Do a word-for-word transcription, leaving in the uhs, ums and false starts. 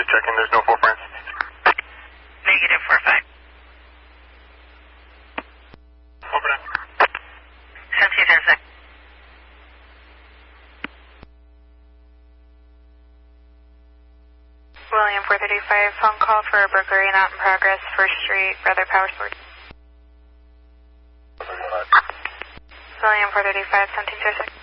checking, there's no four friends. Negative four five. Over now. Send two ten sec. William four thirty-five, phone call for a burglary not in progress, First Street, Brother Power Sports. William four thirty-five, send two ten sec.